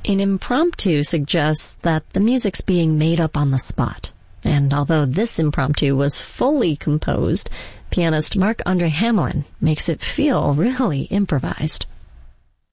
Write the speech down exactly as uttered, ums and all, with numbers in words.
An impromptu suggests that the music's being made up on the spot. And although this impromptu was fully composed, pianist Marc-Andre Hamelin makes it feel really improvised.